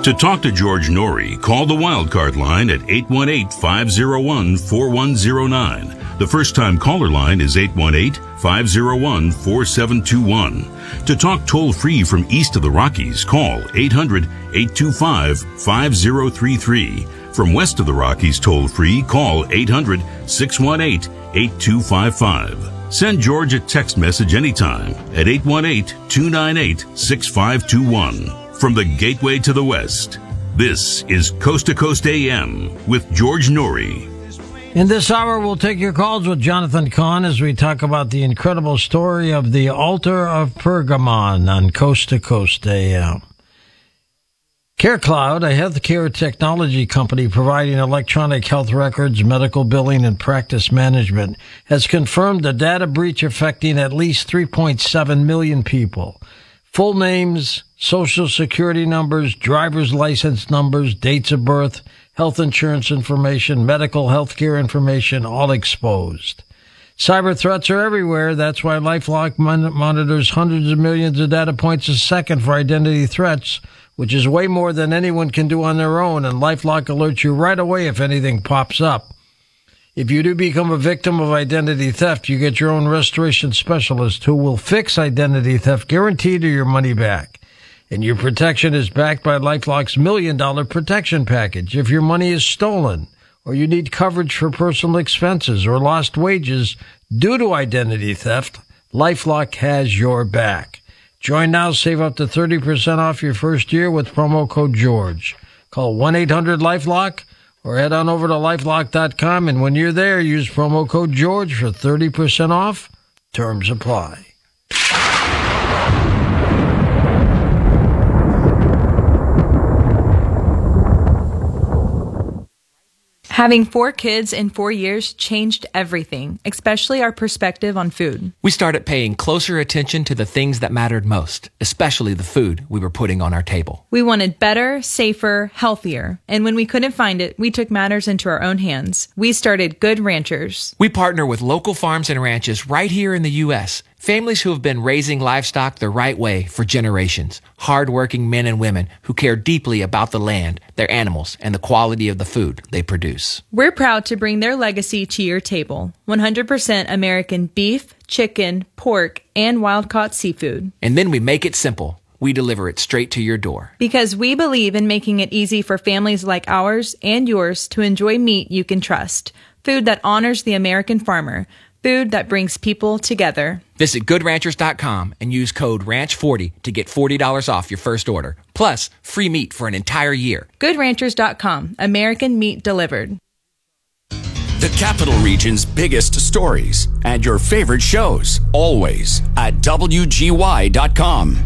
To talk to George Norrie, call the Wildcard line at 818-501-4109. The first-time caller line is 818-501-4721. To talk toll-free from east of the Rockies, call 800-825-5033. From west of the Rockies toll-free, call 800-618-8255. Send George a text message anytime at 818-298-6521. From the Gateway to the West, this is Coast to Coast AM with George Norrie. In this hour, we'll take your calls with Jonathan Cahn as we talk about the incredible story of the Altar of Pergamon on Coast to Coast AM. CareCloud, a healthcare technology company providing electronic health records, medical billing, and practice management, has confirmed a data breach affecting at least 3.7 million people. Full names, social security numbers, driver's license numbers, dates of birth, health insurance information, medical healthcare information, all exposed. Cyber threats are everywhere. That's why LifeLock monitors hundreds of millions of data points a second for identity threats, which is way more than anyone can do on their own, and LifeLock alerts you right away if anything pops up. If you do become a victim of identity theft, you get your own restoration specialist who will fix identity theft, guaranteed, or your money back. And your protection is backed by LifeLock's $1 Million Protection Package. If your money is stolen, or you need coverage for personal expenses or lost wages due to identity theft, LifeLock has your back. Join now, save up to 30% off your first year with promo code GEORGE. Call 1-800-LifeLock or head on over to LifeLock.com, and when you're there, use promo code GEORGE for 30% off. Terms apply. Having 4 kids in 4 years changed everything, especially our perspective on food. We started paying closer attention to the things that mattered most, especially the food we were putting on our table. We wanted better, safer, healthier. And when we couldn't find it, we took matters into our own hands. We started Good Ranchers. We partner with local farms and ranches right here in the U.S., families who have been raising livestock the right way for generations. Hard-working men and women who care deeply about the land, their animals, and the quality of the food they produce. We're proud to bring their legacy to your table. 100% American beef, chicken, pork, and wild-caught seafood. And then we make it simple. We deliver it straight to your door. Because we believe in making it easy for families like ours and yours to enjoy meat you can trust. Food that honors the American farmer. Food that brings people together. Visit GoodRanchers.com and use code RANCH40 to get $40 off your first order. Plus, free meat for an entire year. GoodRanchers.com. American meat delivered. The Capital Region's biggest stories and your favorite shows, always at WGY.com.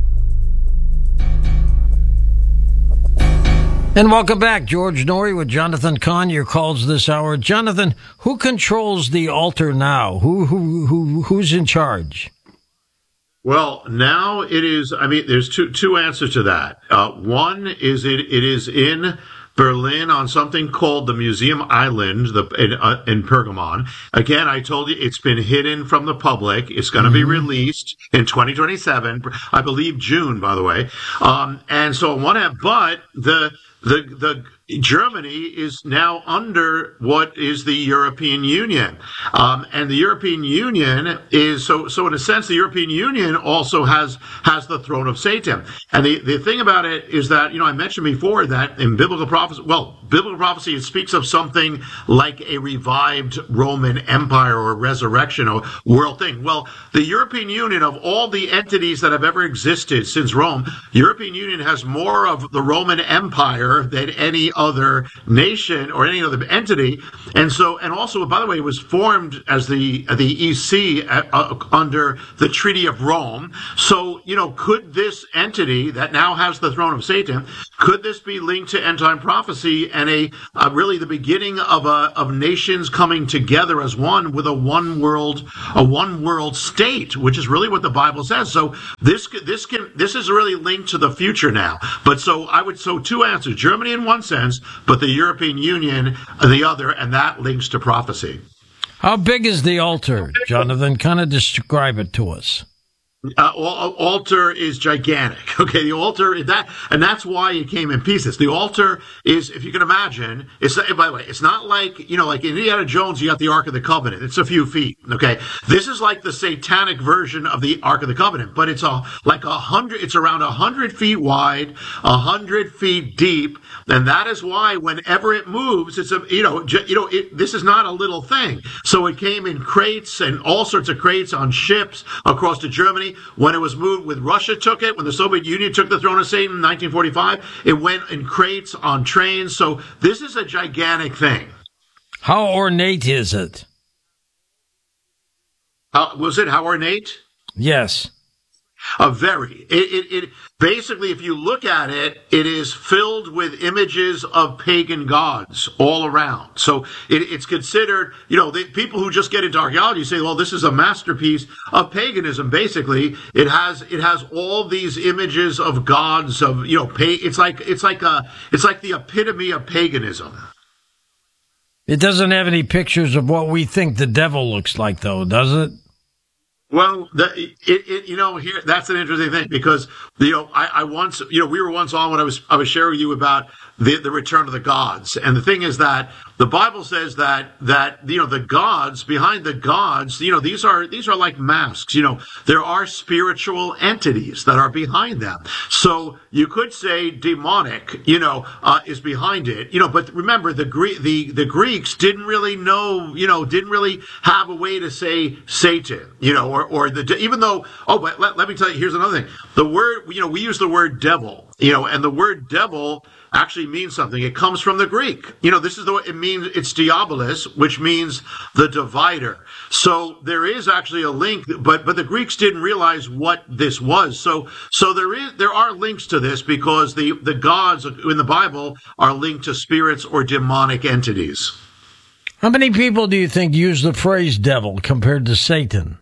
And welcome back. George Norrie with Jonathan Cahn. Your calls this hour. Jonathan, who controls the altar now? Who's in charge? Well, now it is, there's two answers to that. One is it is in Berlin on something called the Museum Island in Pergamon. Again, I told you it's been hidden from the public. It's going to be released in 2027, I believe June, by the way. And so on one hand, but the Germany is now under what is the European Union. And the European Union is, so in a sense, the European Union also has the throne of Satan. And the thing about it is that, I mentioned before that in biblical prophecy, it speaks of something like a revived Roman Empire or resurrection or world thing. Well, the European Union, of all the entities that have ever existed since Rome, European Union has more of the Roman Empire than any other nation or any other entity. And also, by the way, it was formed as the EC under the Treaty of Rome. So, could this entity that now has the throne of Satan, could this be linked to end time prophecy and really the beginning of nations coming together as one with a one world state, which is really what the Bible says. So this is really linked to the future now. But so two answers: Germany in one sense, but the European Union the other, and that links to prophecy. How big is the altar, Jonathan? Kind of describe it to us. Altar is gigantic. Okay, the altar and that's why it came in pieces. The altar is, if you can imagine, by the way, it's not like like in Indiana Jones, you got the Ark of the Covenant. It's a few feet. Okay, this is like the satanic version of the Ark of the Covenant, but it's it's around 100 feet wide, 100 feet deep, and that is why whenever it moves, it's this is not a little thing. So it came in crates and all sorts of crates on ships across to Germany. When it was moved, when Russia took it, when the Soviet Union took the throne of Satan in 1945, it went in crates on trains. So this is a gigantic thing. How ornate is it? How ornate? Yes. Very. It basically, if you look at it, it is filled with images of pagan gods all around. So it's considered, the people who just get into archaeology say, well, this is a masterpiece of paganism. Basically, it has all these images of gods of, it's like the epitome of paganism. It doesn't have any pictures of what we think the devil looks like, though, does it? Well, here that's an interesting thing because I once we were once on when I was sharing with you about the return of the gods, and the thing is that the Bible says that the gods, behind the gods, these are like masks. There are spiritual entities that are behind them. So you could say demonic, is behind it. But remember the Greeks didn't really know, didn't really have a way to say Satan, even though, but let me tell you, here's another thing. The word, we use the word devil, and the word devil actually means something. It comes from the Greek. This is it means, it's diabolos, which means the divider. So there is actually a link, but the Greeks didn't realize what this was. So there are links to this because the gods in the Bible are linked to spirits or demonic entities. How many people do you think use the phrase devil compared to Satan?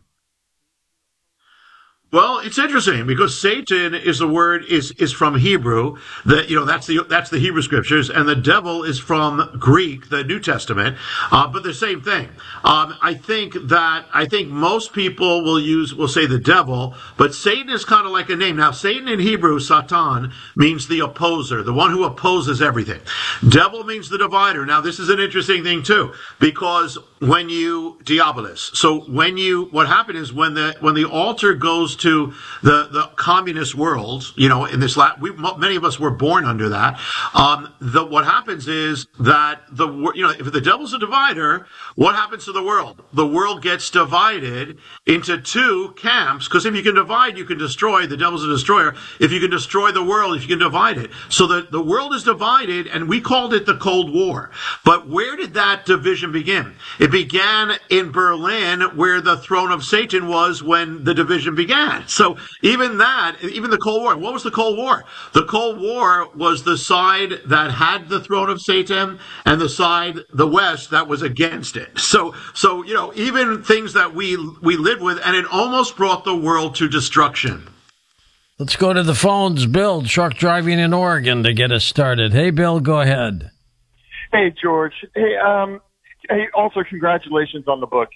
Well, it's interesting because Satan is the word is from Hebrew. That's the Hebrew scriptures, and the devil is from Greek, the New Testament. But the same thing. I think most people will say the devil, but Satan is kind of like a name. Now, Satan in Hebrew, Satan, means the opposer, the one who opposes everything. Devil means the divider. Now, this is an interesting thing too, because when you diabolos. So what happened is when the altar goes to the communist world, in this many of us were born under that. What happens is that if the devil's a divider, what happens to the world? The world gets divided into two camps, because if you can divide, you can destroy. The devil's a destroyer. If you can destroy the world, if you can divide it. So the world is divided, and we called it the Cold War. But where did that division begin? It began in Berlin, where the throne of Satan was when the division began. So even the Cold War, what was the Cold War? The Cold War was the side that had the throne of Satan and the West, that was against it. So even things that we lived with, and it almost brought the world to destruction. Let's go to the phones. Bill, truck driving in Oregon, to get us started. Hey, Bill, go ahead. Hey, George. Hey, also congratulations on the book.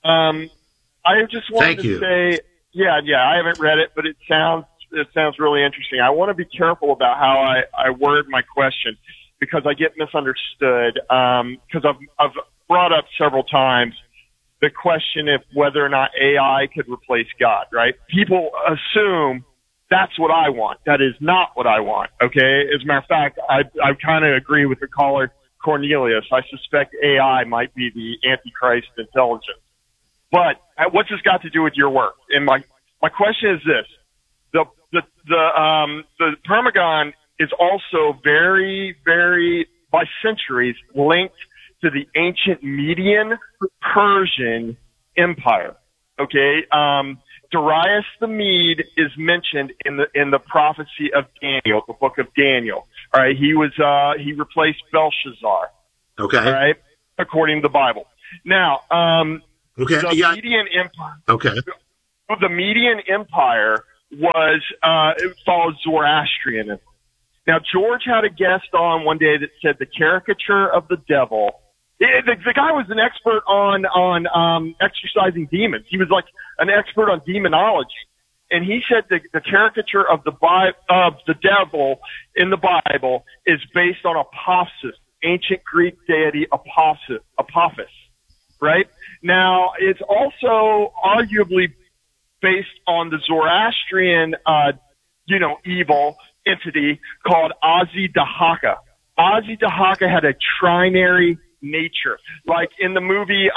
I just wanted to say, yeah, I haven't read it, but it sounds really interesting. I want to be careful about how I word my question because I get misunderstood. Because I've brought up several times the question of whether or not AI could replace God, right? People assume that's what I want. That is not what I want, okay? As a matter of fact, I kind of agree with the caller, Cornelius. I suspect AI might be the Antichrist intelligence. But what's this got to do with your work? And my question is this. The Pergamon is also very, very, by centuries, linked to the ancient Median Persian Empire. Okay? Darius the Mede is mentioned in the prophecy of Daniel, the book of Daniel. All right? He replaced Belshazzar. Okay. All right? According to the Bible. Now, Median Empire. Okay. The Median Empire it followed Zoroastrianism. Now, George had a guest on one day that said the caricature of the devil. The guy was an expert on exorcising demons. He was like an expert on demonology. And he said the caricature of the devil in the Bible is based on Apophis, ancient Greek deity Apophis, right? Now, it's also arguably based on the Zoroastrian, evil entity called Azi-Dahaka. Azi-Dahaka had a trinary nature, like in the movie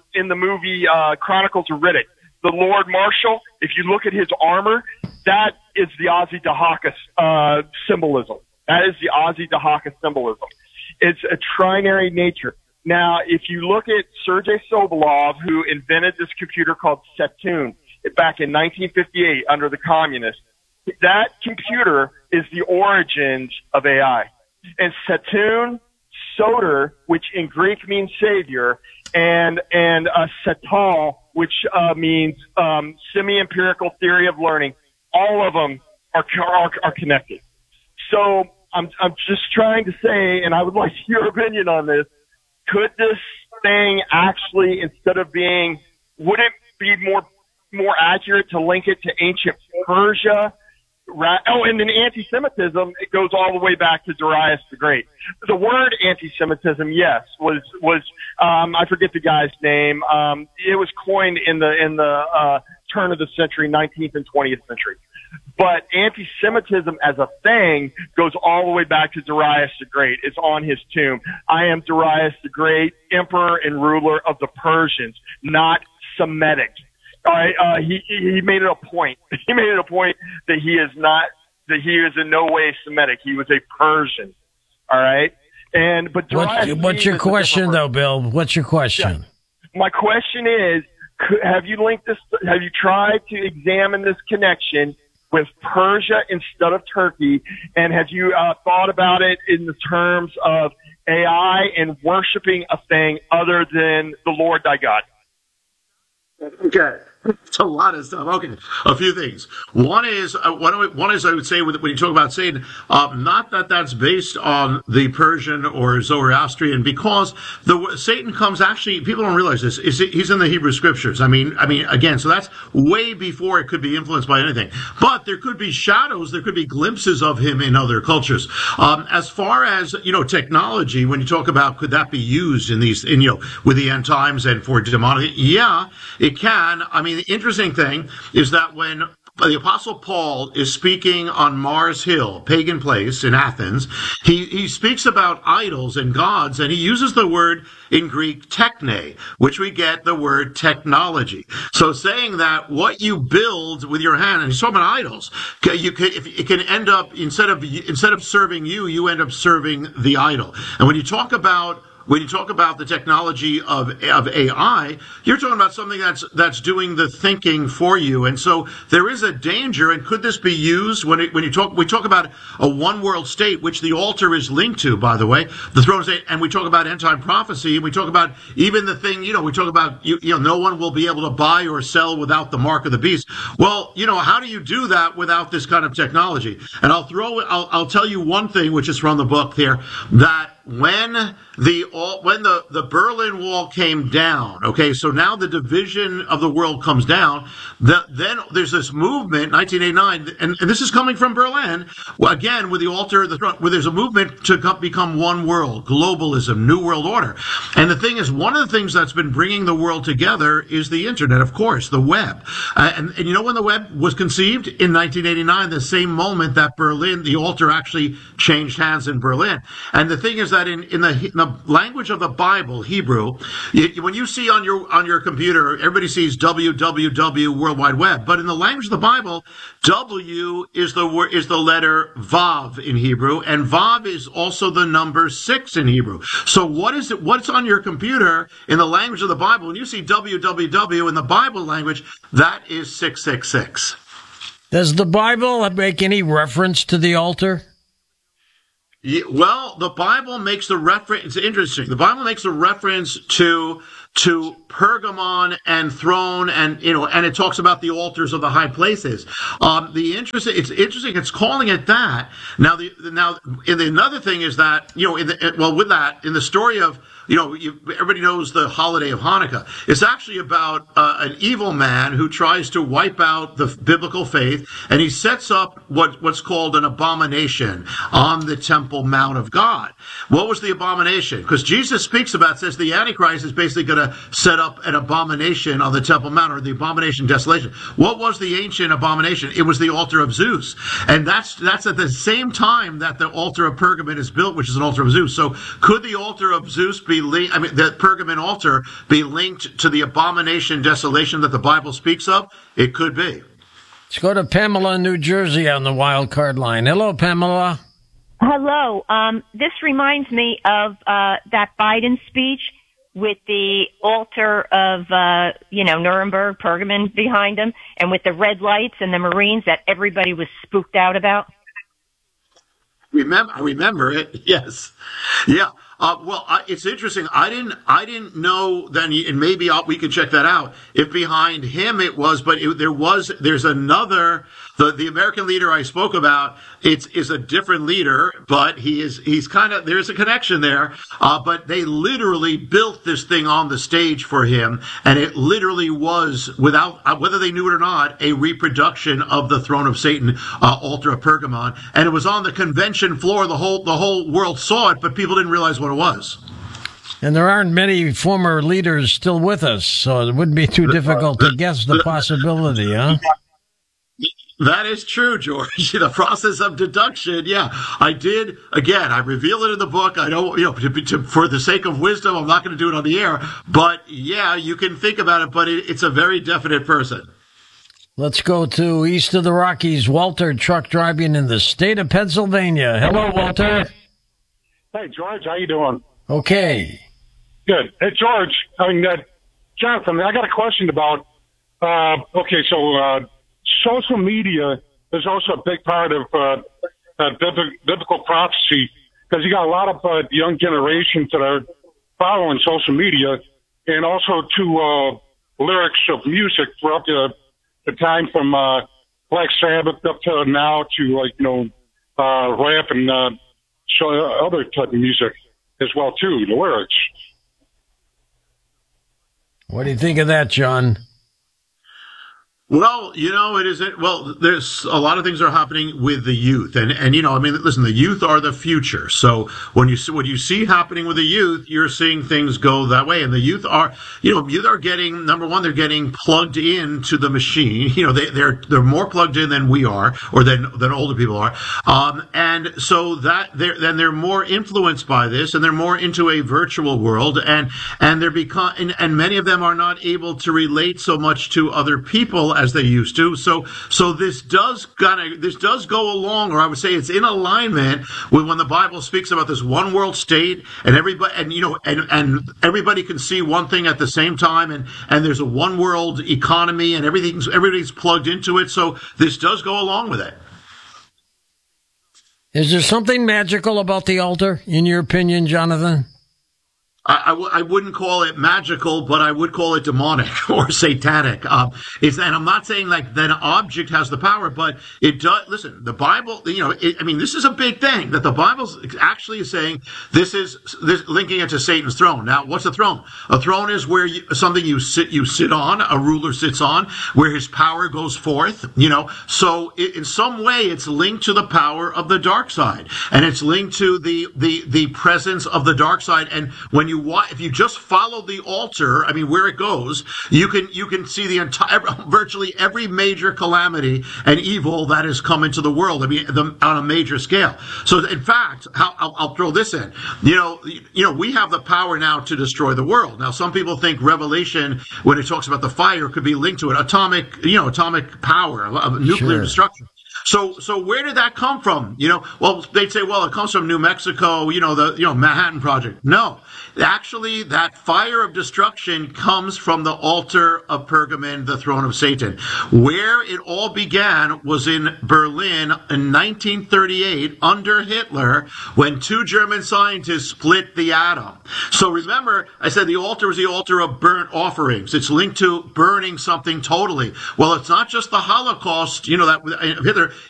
Chronicles of Riddick. The Lord Marshal, if you look at his armor, that is the Azi-Dahaka symbolism. That is the Azi-Dahaka symbolism. It's a trinary nature. Now, if you look at Sergei Sobolov, who invented this computer called Saturn back in 1958 under the communists, that computer is the origins of AI. And Saturn, Soter, which in Greek means savior, and Satal, which means semi-empirical theory of learning. All of them are connected. So I'm just trying to say, and I would like your opinion on this. Could this thing actually, instead of being, would it be more accurate to link it to ancient Persia? And then anti-Semitism, it goes all the way back to Darius the Great. The word anti-Semitism, yes, was I forget the guy's name. It was coined in the turn of the century, 19th and 20th century. But anti-Semitism as a thing goes all the way back to Darius the Great. It's on his tomb. I am Darius the Great, emperor and ruler of the Persians, not Semitic. He made it a point. He made it a point that he is in no way Semitic. He was a Persian. All right. But what's your question though, Bill? What's your question? Yeah. My question is, have you linked this? Have you tried to examine this connection with Persia instead of Turkey? And have you thought about it in the terms of AI and worshiping a thing other than the Lord thy God? Okay. It's a lot of stuff. Okay, a few things. One is I would say when you talk about Satan, not that that's based on the Persian or Zoroastrian, because Satan comes actually. People don't realize this. He's in the Hebrew Scriptures. I mean, again, so that's way before it could be influenced by anything. But there could be shadows. There could be glimpses of him in other cultures. As far as technology, when you talk about could that be used in these, with the end times and for demonic, yeah, it can. I mean, the interesting thing is that when the Apostle Paul is speaking on Mars Hill, pagan place in Athens, he speaks about idols and gods, and he uses the word in Greek techne, which we get the word technology. So saying that what you build with your hand, and he's talking about idols, it can end up, instead of serving you, you end up serving the idol. And when you talk about the technology of AI, you're talking about something that's doing the thinking for you. And so there is a danger. And could this be used we talk about a one world state, which the altar is linked to, by the way, the throne state, and we talk about end time prophecy, and we talk about even the thing, we talk about, no one will be able to buy or sell without the mark of the beast. Well, how do you do that without this kind of technology? And I'll tell you one thing, which is from the book here, that when the Berlin Wall came down, okay, so now the division of the world comes down, then there's this movement, 1989, and this is coming from Berlin, again, with the altar of the throne, where there's a movement to become one world, globalism, new world order. And the thing is, one of the things that's been bringing the world together is the internet, of course, the web. And you know when the web was conceived? In 1989, the same moment that Berlin, the altar actually changed hands in Berlin. And the thing is that in the language of the Bible, Hebrew, when you see on your computer, everybody sees www, World Wide Web, but in the language of the Bible, W is the letter Vav in Hebrew, and Vav is also the number 6 in Hebrew. So what's on your computer in the language of the Bible? When you see www in the Bible language, that is 666. Does the Bible make any reference to the altar? Yeah, well, the Bible makes the reference. It's interesting. The Bible makes a reference to Pergamon and throne, and it talks about the altars of the high places. It's interesting. It's calling it that. Now, another thing is that with that, in the story of everybody knows the holiday of Hanukkah. It's actually about an evil man who tries to wipe out the biblical faith, and he sets up what's called an abomination on the Temple Mount of God. What was the abomination? Because Jesus speaks about, says the Antichrist is basically going to set up an abomination on the Temple Mount, or the abomination desolation. What was the ancient abomination? It was the altar of Zeus. And that's at the same time that the altar of Pergamon is built, which is an altar of Zeus. So could the altar of Zeus be the Pergamon altar be linked to the abomination desolation that the Bible speaks of? It could be. Let's go to Pamela in New Jersey on the wild card line. Hello, Pamela. Hello. This reminds me of that Biden speech with the altar of, Nuremberg, Pergamon behind him, and with the red lights and the Marines that everybody was spooked out about. I remember it. Yes. Yeah. It's interesting. I didn't know then, and maybe we could check that out. If behind him it was, but there's another, the American leader I spoke about, is a different leader, but he's kind of, there's a connection there. But they literally built this thing on the stage for him, and it literally was, without, whether they knew it or not, a reproduction of the throne of Satan, altar of Pergamon. And it was on the convention floor. The whole world saw it, but people didn't realize what it was. And there aren't many former leaders still with us, so it wouldn't be too difficult to guess the possibility, huh? That is true, George. The process of deduction. Yeah, I did. Again, I reveal it in the book. I don't, for the sake of wisdom, I'm not going to do it on the air. But yeah, you can think about it, but it's a very definite person. Let's go to east of the Rockies. Walter, truck driving in the state of Pennsylvania. Hello, Walter. Hey, George, how you doing? Okay. Good. Hey, George, Jonathan, I got a question about, social media is also a big part of biblical prophecy, because you got a lot of young generations that are following social media, and also to lyrics of music throughout the time from Black Sabbath up to now to, rap and other type of music as well, too, the lyrics. What do you think of that, John? Well, there's a lot of things are happening with the youth. And listen, the youth are the future. So when you see happening with the youth, you're seeing things go that way. And the youth are getting, number one, they're getting plugged into the machine. They're more plugged in than we are, or than older people are. And so that they're more influenced by this, and they're more into a virtual world, and and many of them are not able to relate so much to other people as they used to. So this does go along, or I would say it's in alignment with when the Bible speaks about this one world state, and everybody, and everybody can see one thing at the same time, and there's a one world economy, and everybody's plugged into it. So this does go along with it. Is there something magical about the altar, in your opinion, Jonathan? I wouldn't call it magical, but I would call it demonic or satanic. And I'm not saying like that an object has the power, but it does. Listen, the Bible, this is a big thing that the Bible actually is saying this linking it to Satan's throne. Now, what's a throne? A throne is where something you sit on, a ruler sits on, where his power goes forth, So in some way it's linked to the power of the dark side, and it's linked to the presence of the dark side. And if you just follow the altar, where it goes, you can see the virtually every major calamity and evil that has come into the world. On a major scale. So, in fact, I'll throw this in. We have the power now to destroy the world. Now, some people think Revelation, when it talks about the fire, could be linked to it. Atomic power, nuclear destruction. So where did that come from? They'd say, it comes from New Mexico, the Manhattan Project. No, actually, that fire of destruction comes from the altar of Pergamon, the throne of Satan. Where it all began was in Berlin in 1938 under Hitler, when two German scientists split the atom. So remember, I said the altar was the altar of burnt offerings. It's linked to burning something totally. Well, it's not just the Holocaust, that Hitler.